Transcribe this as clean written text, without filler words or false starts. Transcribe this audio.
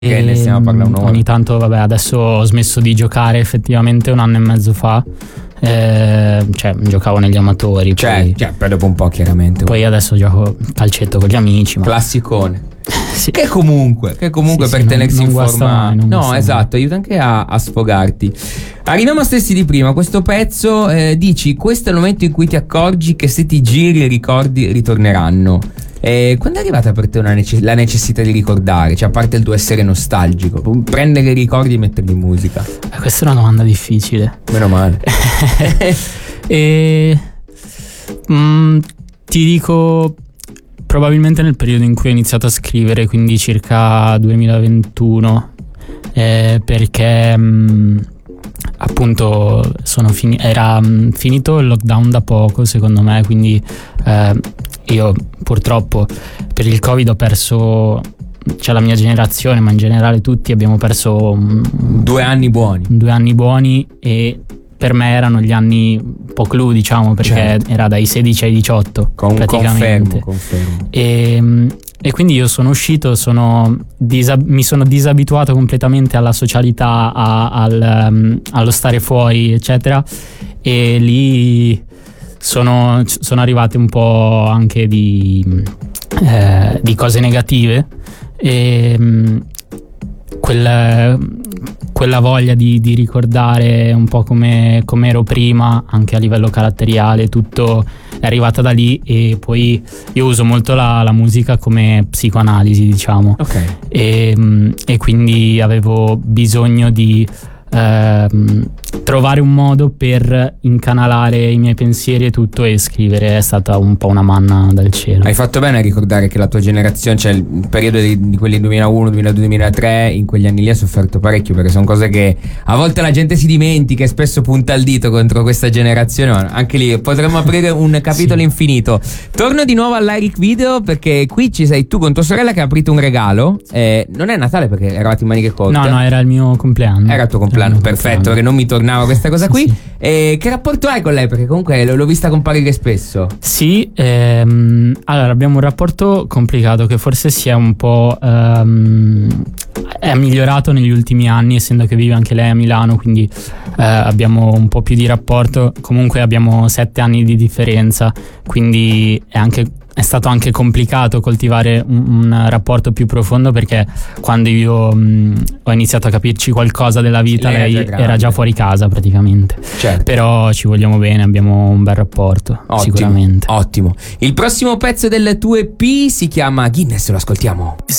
Che ne stiamo parlando un'ora. Ogni tanto, vabbè, adesso ho smesso di giocare effettivamente 1 anno e mezzo fa. Cioè, giocavo negli amatori. Cioè, poi dopo un po', chiaramente. Poi adesso gioco calcetto con gli amici. Ma... Classicone. Sì. Che comunque Sì, per tenersi in forma. No, esatto, mai. aiuta anche a sfogarti. Arriviamo a stessi di prima. Questo pezzo dici: questo è il momento in cui ti accorgi che se ti giri i ricordi ritorneranno. Quando è arrivata per te la necessità di ricordare? Cioè, a parte il tuo essere nostalgico, prendere i ricordi e metterli in musica? Questa è una domanda difficile. Meno male. Ti dico, probabilmente nel periodo in cui ho iniziato a scrivere, quindi circa 2021, perché appunto era finito il lockdown da poco, secondo me, quindi io purtroppo per il Covid ho perso, cioè la mia generazione, ma in generale tutti abbiamo perso 2 anni buoni. 2 anni buoni, e per me erano gli anni un po' clou, diciamo, perché certo, era dai 16 ai 18 praticamente. Confermo. E quindi io sono uscito, mi sono disabituato completamente alla socialità, allo stare fuori, eccetera, e lì sono arrivate un po' anche di cose negative, e quella voglia di ricordare un po' come ero prima, anche a livello caratteriale, tutto è arrivata da lì. E poi io uso molto la musica come psicoanalisi, diciamo. Ok. E quindi avevo bisogno di trovare un modo per incanalare i miei pensieri e tutto, e scrivere è stata un po' una manna dal cielo. Hai fatto bene a ricordare che la tua generazione, cioè il periodo di quelli 2001, 2002, 2003, in quegli anni lì ha sofferto parecchio, perché sono cose che a volte la gente si dimentica e spesso punta il dito contro questa generazione, ma anche lì potremmo aprire un capitolo Sì. infinito. Torno di nuovo all'Eric Video, perché qui ci sei tu con tua sorella che ha aprito un regalo. Non è Natale perché eravate in maniche corte. No, era il mio compleanno. Era il tuo compleanno, perfetto, perché non mi tornava questa cosa qui. Sì. Che rapporto hai con lei? Perché comunque l'ho vista comparire spesso. Sì, allora abbiamo un rapporto complicato che forse si è un po' è migliorato negli ultimi anni, essendo che vive anche lei a Milano, quindi abbiamo un po' più di rapporto. Comunque abbiamo 7 anni di differenza, quindi è stato anche complicato coltivare un rapporto più profondo, perché quando io ho iniziato a capirci qualcosa della vita, lei era già fuori casa praticamente. Certo. Però ci vogliamo bene, abbiamo un bel rapporto. Sicuramente. Ottimo. Il prossimo pezzo del tuo EP si chiama Guinness, lo ascoltiamo.